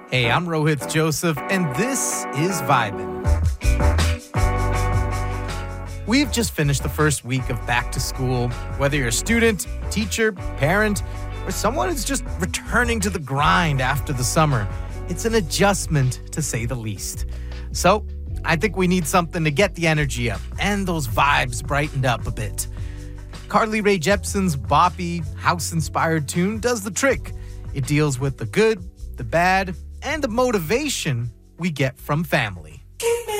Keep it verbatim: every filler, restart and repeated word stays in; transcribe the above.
Hey, I'm Rohit Joseph, and this is Vibin'. We've just finished the first week of back to school. Whether you're a student, teacher, parent, or someone who's just returning to the grind after the summer, it's an adjustment to say the least. So, I think we need something to get the energy up and those vibes brightened up a bit. Carly Rae Jepsen's boppy, house-inspired tune does the trick. It deals with the good, the bad, and the motivation we get from family. Keep me